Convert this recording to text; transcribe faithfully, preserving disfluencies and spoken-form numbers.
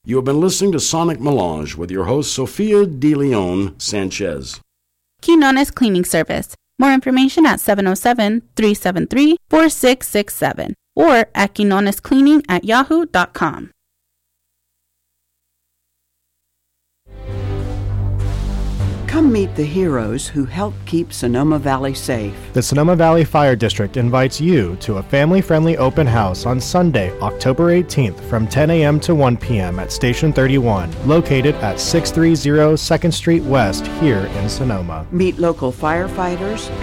You have been listening to Sonic Melange with your host, Sophia De Leon Sanchez. Quinones Cleaning Service. More information at seven oh seven, three seven three, four six six seven or at quinonescleaning at yahoo dot com. Come meet the heroes who help keep Sonoma Valley safe. The Sonoma Valley Fire District invites you to a family-friendly open house on Sunday, October eighteenth from ten a.m. to one p.m. at Station thirty-one, located at six thirty second Street West here in Sonoma. Meet local firefighters,